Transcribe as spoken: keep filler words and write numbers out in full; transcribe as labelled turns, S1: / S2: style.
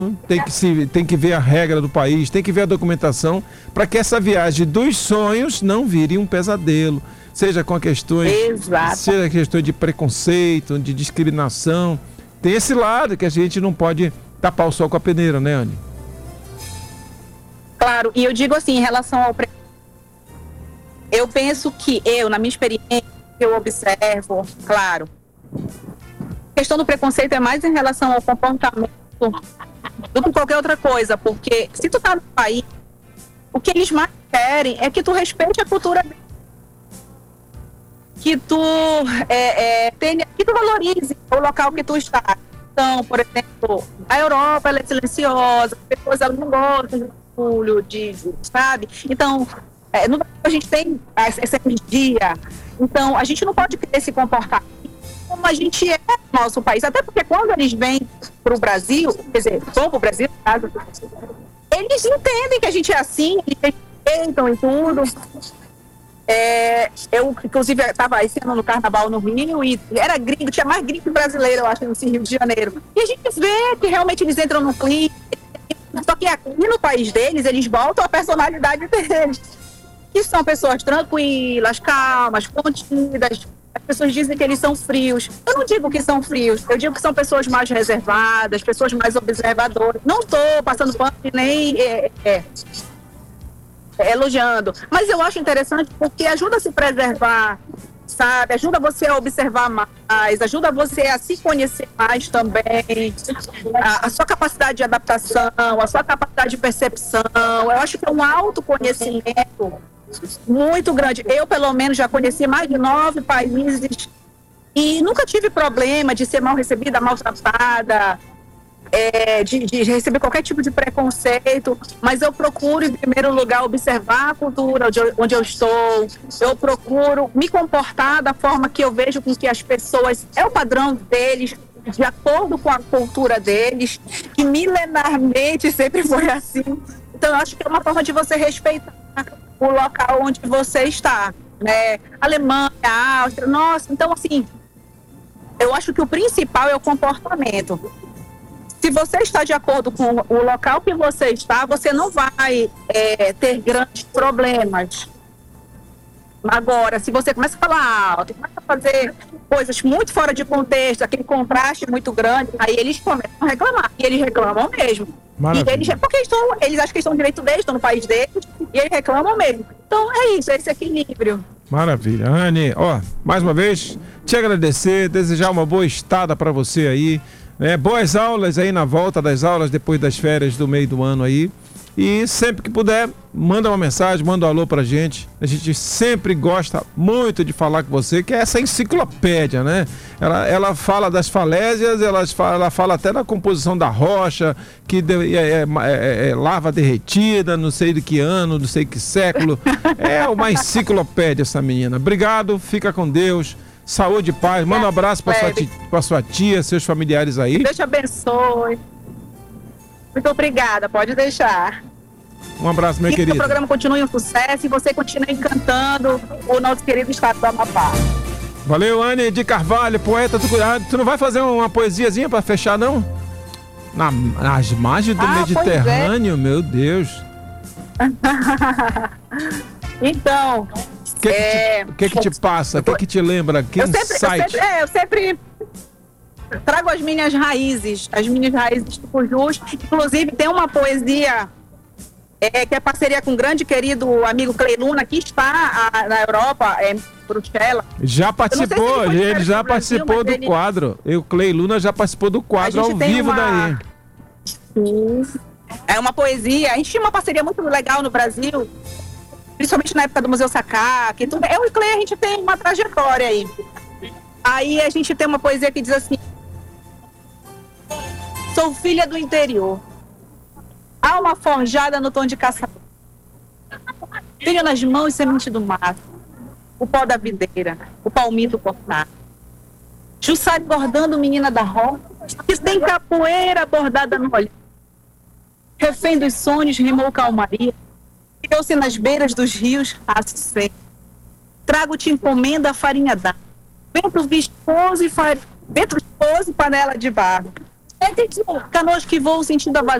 S1: tem que, se, tem que ver a regra do país, tem que ver a documentação para que essa viagem dos sonhos não vire um pesadelo, seja com questões,
S2: Exato.
S1: seja questões de preconceito, de discriminação. Tem esse lado que a gente não pode tapar o sol com a peneira, né, Anne?
S2: Claro, e eu digo assim, em relação ao... Pre... Eu penso que eu, na minha experiência, eu observo, claro, a questão do preconceito é mais em relação ao comportamento do que qualquer outra coisa, porque se tu tá no país, o que eles mais querem é que tu respeite a cultura deles, que tu, é, é, tenha, que tu valorize o local que tu está. Então, por exemplo, a Europa, ela é silenciosa, as pessoas elas não gostam de barulho, de, sabe? Então, é, no Brasil a gente tem essa energia, então a gente não pode querer se comportar como a gente é no nosso país, até porque quando eles vêm para o Brasil, quer dizer, vão para o Brasil, eles entendem que a gente é assim, eles respeitam e tudo. É, eu, inclusive, estava esse ano no Carnaval no Rio e era gringo, tinha mais gringo brasileiro, eu acho, no Rio de Janeiro. E a gente vê que realmente eles entram no clima, só que aqui no país deles, eles voltam a personalidade deles, que são pessoas tranquilas, calmas, contidas. As pessoas dizem que eles são frios. Eu não digo que são frios, eu digo que são pessoas mais reservadas, pessoas mais observadoras. Não estou passando pano e nem é, é, é, elogiando, mas eu acho interessante porque ajuda a se preservar, sabe? Ajuda você a observar mais, ajuda você a se conhecer mais também, a, a sua capacidade de adaptação, a sua capacidade de percepção. Eu acho que é um autoconhecimento muito grande. Eu, pelo menos, já conheci mais de nove países e nunca tive problema de ser mal recebida, maltratada, é, de, de receber qualquer tipo de preconceito, mas eu procuro, em primeiro lugar, observar a cultura onde eu, onde eu estou, eu procuro me comportar da forma que eu vejo com que as pessoas, é o padrão deles, de acordo com a cultura deles, que milenarmente sempre foi assim. Então, eu acho que é uma forma de você respeitar o local onde você está, né? Alemanha, Áustria, nossa, então assim, eu acho que o principal é o comportamento. Se você está de acordo com o local que você está, você não vai é, ter grandes problemas. Agora, se você começa a falar alto, começa a fazer coisas muito fora de contexto, aquele contraste muito grande, aí eles começam a reclamar, e eles reclamam mesmo.
S1: Maravilha.
S2: E eles, porque estão, eles acham que estão no direito deles, estão no país deles, e eles reclamam mesmo. Então é isso, é esse equilíbrio.
S1: Maravilha. Anne, ó, mais uma vez, te agradecer, desejar uma boa estada para você aí, né? Boas aulas aí na volta das aulas, depois das férias do meio do ano aí. E sempre que puder, manda uma mensagem, manda um alô pra gente. A gente sempre gosta muito de falar com você, que é essa enciclopédia, né? Ela, ela fala das falésias, ela fala, ela fala até da composição da rocha, que de, é, é, é, é lava derretida, não sei de que ano, não sei que século. É uma enciclopédia essa menina. Obrigado, fica com Deus. Saúde e paz. Manda um abraço pra sua, tia, pra sua tia, seus familiares aí.
S2: Deus te abençoe. Muito obrigada, pode deixar.
S1: Um abraço, minha querida.
S2: Que o programa continue um sucesso e você continue encantando o nosso querido estado do Amapá.
S1: Valeu, Anne de Carvalho, poeta do cuidado. Tu não vai fazer uma poesiazinha pra fechar, não? Na, nas margens do ah, Mediterrâneo, é. Meu Deus.
S2: Então,
S1: o que, é... que, que, que te passa? O que, que te lembra? Que
S2: eu sempre, eu sempre, é, eu sempre trago as minhas raízes, as minhas raízes do Pujus. Inclusive, tem uma poesia é, que é parceria com um grande querido amigo Clay Luna, que está a, na Europa, é, Bruxelas.
S1: Já participou, se ele, ele já participou Brasil, do ele... quadro. O Clay Luna já participou do quadro ao vivo uma... daí.
S2: Sim. É uma poesia. A gente tinha uma parceria muito legal no Brasil, principalmente na época do Museu Sacá, que tudo. Eu e o Clay, a gente tem uma trajetória aí. Aí a gente tem uma poesia que diz assim: sou filha do interior, alma forjada no tom de caçador, tenho nas mãos semente do mato, o pó da videira, o palmito cortado, Jussari bordando menina da roça, que tem capoeira bordada no olhar, refém dos sonhos rimou calmaria, criou-se nas beiras dos rios raço seco, trago-te encomenda a farinha d'água, vento viscoso e farinha, vento viscoso e panela de barro, É, tem canoas que voam sentido a